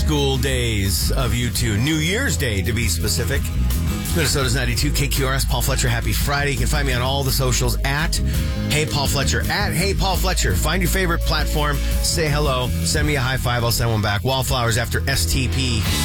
school days of you two. New Year's Day, to be specific. Minnesota's 92, KQRS, Paul Fletcher. Happy Friday. You can find me on all the socials at Hey Paul Fletcher. At Hey Paul Fletcher. Find your favorite platform. Say hello. Send me a high five. I'll send one back. Wallflowers after STP.